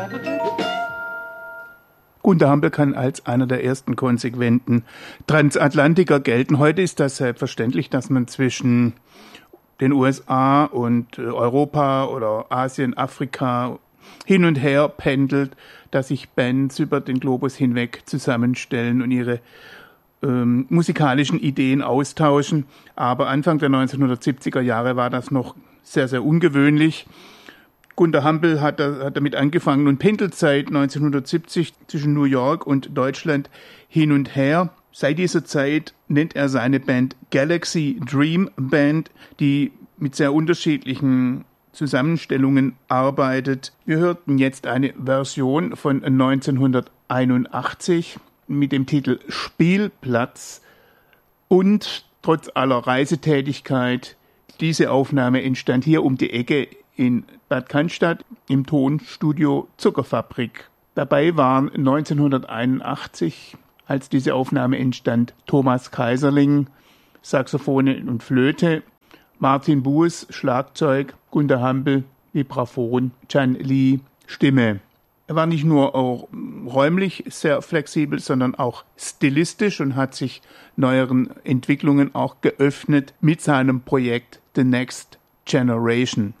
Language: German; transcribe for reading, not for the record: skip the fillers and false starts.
Gunter Hampel kann als einer der ersten konsequenten Transatlantiker gelten. Heute ist das selbstverständlich, dass man zwischen den USA und Europa oder Asien, Afrika hin und her pendelt, dass sich Bands über den Globus hinweg zusammenstellen und ihre musikalischen Ideen austauschen. Aber Anfang der 1970er Jahre war das noch sehr, sehr ungewöhnlich. Gunter Hampel hat damit angefangen und pendelt seit 1970 zwischen New York und Deutschland hin und her. Seit dieser Zeit nennt er seine Band Galaxy Dream Band, die mit sehr unterschiedlichen Zusammenstellungen arbeitet. Wir hörten jetzt eine Version von 1981 mit dem Titel Spielplatz und trotz aller Reisetätigkeit, diese Aufnahme entstand hier um die Ecke in Bad Cannstatt im Tonstudio Zuckerfabrik. Dabei waren 1981, als diese Aufnahme entstand, Thomas Kaiserling, Saxophon und Flöte, Martin Bues, Schlagzeug, Gunter Hampel, Vibraphon, Chan Lee, Stimme. Er war nicht nur auch räumlich sehr flexibel, sondern auch stilistisch und hat sich neueren Entwicklungen auch geöffnet mit seinem Projekt The Next Generation.